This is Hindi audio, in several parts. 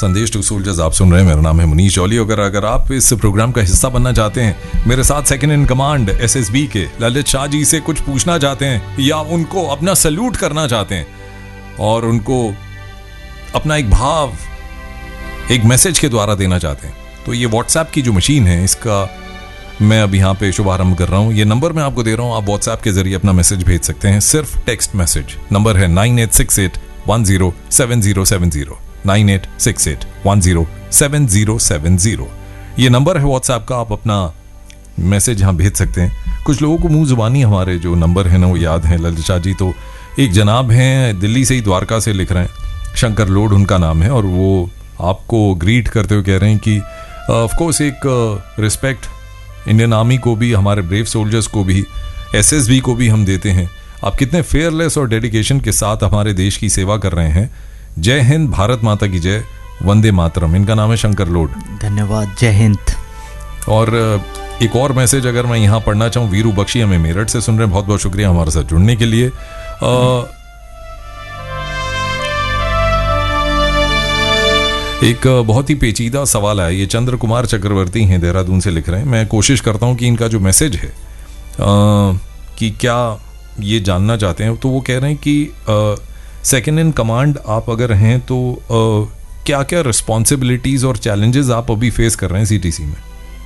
संदेश टू सोल्जर्स आप सुन रहे हैं। मेरा नाम है मुनीश जौली। अगर आप इस प्रोग्राम का हिस्सा बनना चाहते हैं, मेरे साथ सेकंड इन कमांड एसएसबी के ललित शाह जी से कुछ पूछना चाहते हैं या उनको अपना सैल्यूट करना चाहते हैं और उनको अपना एक भाव एक मैसेज के द्वारा देना चाहते हैं, तो ये व्हाट्सएप की जो मशीन है इसका मैं अब यहाँ पे शुभारंभ कर रहा हूँ। ये नंबर मैं आपको दे रहा हूँ, आप व्हाट्सएप के जरिए अपना मैसेज भेज सकते हैं, सिर्फ टेक्स्ट मैसेज। नंबर है 9868107070 9868107070। ये नंबर है व्हाट्सएप का, आप अपना मैसेज यहाँ भेज सकते हैं। कुछ लोगों को मुंह जुबानी हमारे जो नंबर है ना वो याद है ललित शाह जी। तो एक जनाब हैं दिल्ली से ही, द्वारका से लिख रहे हैं, शंकर लोड उनका नाम है, और वो आपको ग्रीट करते हुए कह रहे हैं कि ऑफ कोर्स एक रिस्पेक्ट इंडियन आर्मी को भी, हमारे ब्रेव सोल्जर्स को भी, एसएसबी को भी हम देते हैं। आप कितने फेयरलेस और डेडिकेशन के साथ हमारे देश की सेवा कर रहे हैं। जय हिंद, भारत माता की जय, वंदे मातरम। इनका नाम है शंकर लोड। धन्यवाद, जय हिंद। और एक और मैसेज अगर मैं यहाँ पढ़ना चाहूँ, वीरू बख्शी हमें मेरठ से सुन रहे हैं, बहुत बहुत शुक्रिया हमारे साथ जुड़ने के लिए। एक बहुत ही पेचीदा सवाल है, ये चंद्र कुमार चक्रवर्ती हैं, देहरादून से लिख रहे हैं। मैं कोशिश करता हूं कि इनका जो मैसेज है कि क्या ये जानना चाहते हैं। तो वो कह रहे हैं कि सेकंड इन कमांड आप अगर हैं तो क्या क्या रिस्पॉन्सिबिलिटीज और चैलेंजेस आप अभी फेस कर रहे हैं सीटीसी में?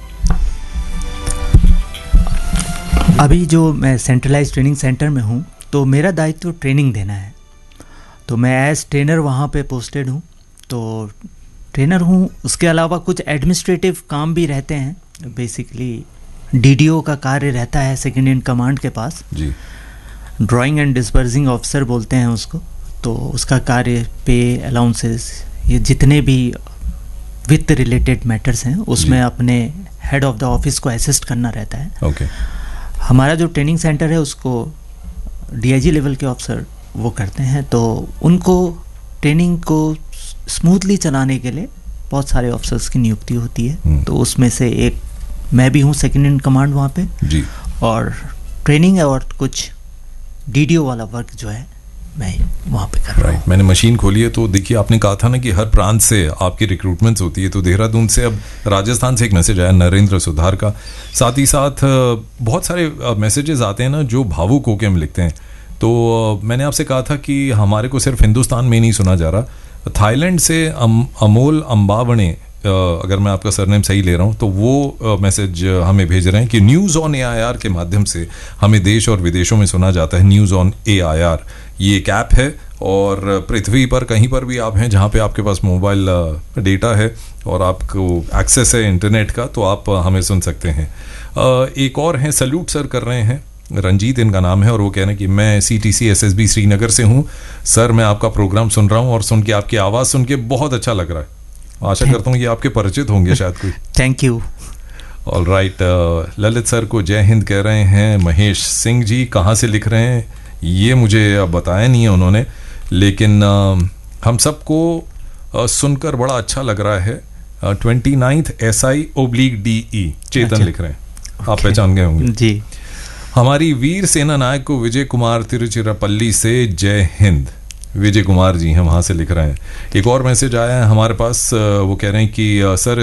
अभी जो मैं सेंट्रलाइज ट्रेनिंग सेंटर में हूँ, तो मेरा दायित्व ट्रेनिंग देना है। तो मैं एज ट्रेनर वहाँ पे पोस्टेड हूँ, तो ट्रेनर हूँ। उसके अलावा कुछ एडमिनिस्ट्रेटिव काम भी रहते हैं। बेसिकली डीडीओ का कार्य रहता है सेकंड इन कमांड के पास जी, ड्राइंग एंड डिस्पर्सिंग ऑफिसर बोलते हैं उसको। तो उसका कार्य, पे, अलाउंसेस, ये जितने भी वित्त रिलेटेड मैटर्स हैं उसमें अपने हेड ऑफ द ऑफिस को असिस्ट करना रहता है। okay. हमारा जो ट्रेनिंग सेंटर है उसको डीआईजी लेवल के ऑफिसर वो करते हैं, तो उनको ट्रेनिंग को स्मूथली चलाने के लिए बहुत सारे ऑफिसर्स की नियुक्ति होती है। तो उसमें से एक मैं भी हूँ सेकंड इन कमांड वहाँ पे जी। और ट्रेनिंग और कुछ डीडीओ वाला वर्क जो है मैं वहाँ पे कर रहा हूँ। मैंने मशीन खोली है, तो देखिए आपने कहा था ना कि हर प्रांत से आपकी रिक्रूटमेंट्स होती है, तो देहरादून से अब राजस्थान से एक मैसेज आया नरेंद्र सुधार का। साथ ही साथ बहुत सारे मैसेजेस आते हैं ना जो भावुक होकर हम लिखते हैं। तो मैंने आपसे कहा था कि हमारे को सिर्फ हिंदुस्तान में नहीं सुना जा रहा, थाईलैंड से अमोल अम्बावणे, अगर मैं आपका सरनेम सही ले रहा हूँ, तो वो मैसेज हमें भेज रहे हैं कि न्यूज़ ऑन AIR के माध्यम से हमें देश और विदेशों में सुना जाता है। न्यूज़ ऑन AIR ये एक ऐप है, और पृथ्वी पर कहीं पर भी आप हैं जहाँ पे आपके पास मोबाइल डेटा है और आपको एक्सेस है इंटरनेट का, तो आप हमें सुन सकते हैं। एक और हैं, सल्यूट सर कर रहे हैं, रंजीत इनका नाम है, और वो कह रहे हैं कि मैं CTC SSB श्रीनगर से हूँ सर, मैं आपका प्रोग्राम सुन रहा हूँ और सुन के आपकी आवाज़ सुन के बहुत अच्छा लग रहा है। आशा करता हूँ ये आपके परिचित होंगे शायद कोई। Thank you. All right, Lalit sir को जय हिंद कह रहे हैं महेश सिंह जी। कहाँ से लिख रहे हैं ये मुझे बताया नहीं है उन्होंने, लेकिन हम सबको सुनकर बड़ा अच्छा लग रहा है। 29th SI/DE चेतन लिख रहे हैं, आप पहचान गए होंगे जी। हमारी वीर सेना नायक को विजय कुमार तिरुचिरापल्ली से जय हिंद। विजय कुमार जी हम वहाँ से लिख रहे हैं। एक और मैसेज आया है हमारे पास, वो कह रहे हैं कि सर